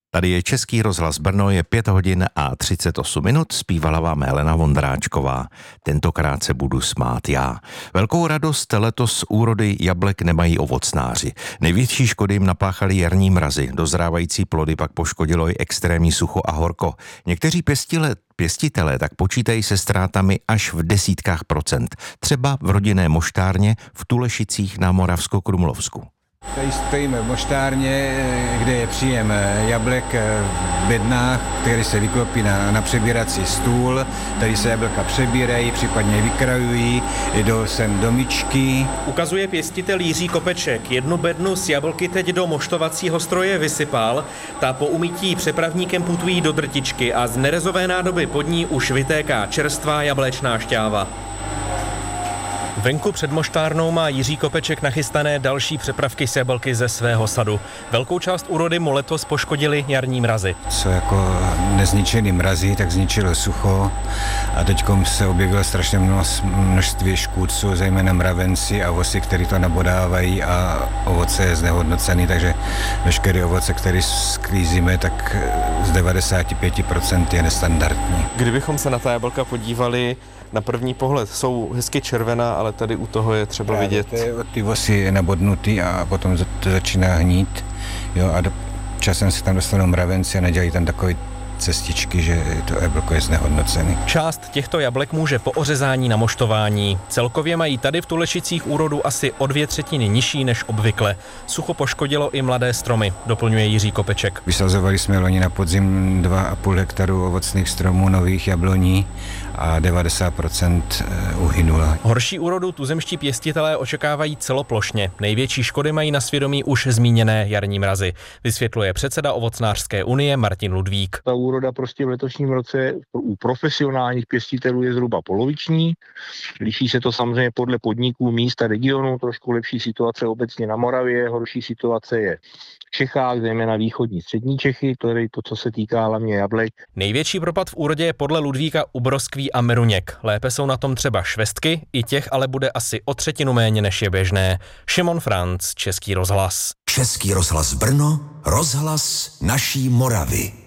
Tady je Český rozhlas Brno, je 5 hodin a 38 minut, zpívala vám Helena Vondráčková. Tentokrát se budu smát já. Velkou radost letos úrody jablek nemají ovocnáři. Největší škody jim napáchaly jarní mrazy, dozrávající plody pak poškodilo i extrémní sucho a horko. Někteří pěstitelé tak počítají se ztrátami až v desítkách procent. Třeba v rodinné moštárně v Tulešicích na Moravskokrumlovsku. Tady stojíme v moštárně, kde je příjem jablek v bednách, který se vyklopí na přebírací stůl. Tady se jablka přebírají, případně vykrajují, jdou sem do myčky. Ukazuje pěstitel Jiří Kopeček. Jednu bednu s jablky teď do moštovacího stroje vysypal. Ta po umytí přepravníkem putují do drtičky a z nerezové nádoby pod ní už vytéká čerstvá jablečná šťáva. Venku před moštárnou má Jiří Kopeček nachystané další přepravky s jablky ze svého sadu. Velkou část úrody mu letos poškodili jarní mrazy. Co jako nezničený mrazy, tak zničilo sucho a teďkom se objevilo strašně množství škůdců, zejména mravenci a vosy, který to nabodávají a ovoce je znehodnocený, takže veškeré ovoce, které sklízíme, tak z 95% je nestandardní. Kdybychom se na ta jablka podívali, na první pohled jsou hezky červená, ale tady u toho je třeba vidět. Ty vosy je nabodnutý a potom to začíná hnít. Jo, a časem se tam dostanou mravenci a nedělají tam takové cestičky, že to jablko je znehodnocený. Část těchto jablek může po ořezání na moštování. Celkově mají tady v Tulešicích úrodu asi o 2/3 nižší než obvykle. Sucho poškodilo i mladé stromy, doplňuje Jiří Kopeček. Vysazovali jsme loni na podzim 2,5 hektaru ovocných stromů, nových jabloní a 90% uhynulo. Horší úrodu tuzemští pěstitelé očekávají celoplošně. Největší škody mají na svědomí už zmíněné jarní mrazy, vysvětluje předseda Ovocnářské unie Martin Ludvík. Ta úroda prostě v letošním roce u profesionálních pěstitelů je zhruba poloviční. Liší se to samozřejmě podle podniků, míst a regionů, trošku lepší situace obecně na Moravě, horší situace je v Čechách, zejména východní střední Čechy, to, co se týká hlavně jablek. Největší propad v úrodě je podle Ludvíka u broskví a meruněk. Lépe jsou na tom třeba švestky, i těch ale bude asi o 1/3 méně než je běžné. Šimon Franc, Český rozhlas. Český rozhlas Brno, rozhlas naší Moravy.